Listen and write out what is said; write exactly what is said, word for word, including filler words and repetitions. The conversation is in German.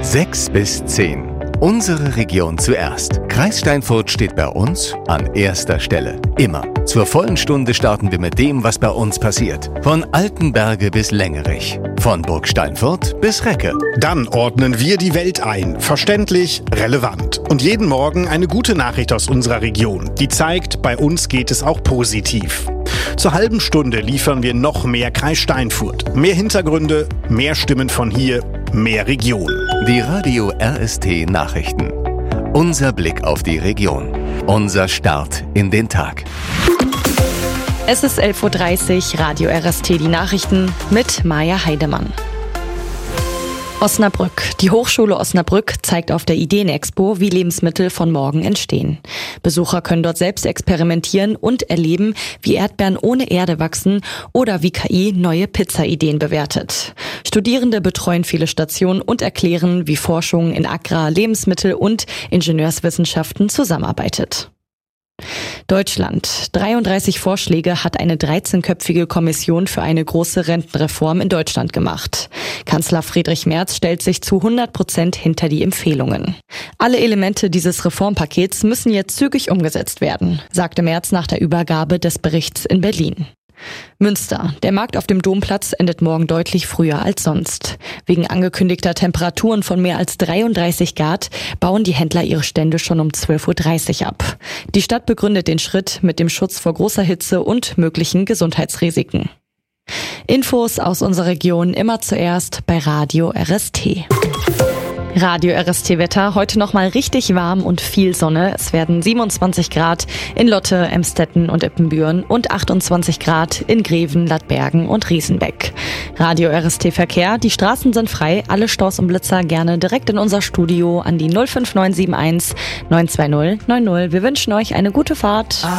sechs bis zehn. Unsere Region zuerst. Kreis Steinfurt steht bei uns an erster Stelle. Immer. Zur vollen Stunde starten wir mit dem, was bei uns passiert. Von Altenberge bis Längerich. Von Burg Steinfurt bis Recke. Dann ordnen wir die Welt ein. Verständlich, relevant. Und jeden Morgen eine gute Nachricht aus unserer Region, die zeigt, bei uns geht es auch positiv. Zur halben Stunde liefern wir noch mehr Kreis Steinfurt. Mehr Hintergründe, mehr Stimmen von hier, mehr Region. Die Radio R S T Nachrichten. Unser Blick auf die Region. Unser Start in den Tag. Es ist elf Uhr dreißig, Radio R S T die Nachrichten mit Maja Heidemann. Osnabrück. Die Hochschule Osnabrück zeigt auf der Ideenexpo, wie Lebensmittel von morgen entstehen. Besucher können dort selbst experimentieren und erleben, wie Erdbeeren ohne Erde wachsen oder wie K I neue Pizza-Ideen bewertet. Studierende betreuen viele Stationen und erklären, wie Forschung in Agrar-, Lebensmittel- und Ingenieurswissenschaften zusammenarbeitet. Deutschland. dreiunddreißig Vorschläge hat eine dreizehnköpfige Kommission für eine große Rentenreform in Deutschland gemacht. Kanzler Friedrich Merz stellt sich zu hundert Prozent hinter die Empfehlungen. Alle Elemente dieses Reformpakets müssen jetzt zügig umgesetzt werden, sagte Merz nach der Übergabe des Berichts in Berlin. Münster. Der Markt auf dem Domplatz endet morgen deutlich früher als sonst. Wegen angekündigter Temperaturen von mehr als dreiunddreißig Grad bauen die Händler ihre Stände schon um zwölf Uhr dreißig ab. Die Stadt begründet den Schritt mit dem Schutz vor großer Hitze und möglichen Gesundheitsrisiken. Infos aus unserer Region immer zuerst bei Radio R S T. Radio R S T-Wetter, heute nochmal richtig warm und viel Sonne. Es werden siebenundzwanzig Grad in Lotte, Emstetten und Ippenbüren und achtundzwanzig Grad in Greven, Ladbergen und Riesenbeck. Radio R S T-Verkehr, die Straßen sind frei, alle Staus und Blitzer gerne direkt in unser Studio an die null fünf neun sieben eins neun zwei null neun null. Wir wünschen euch eine gute Fahrt.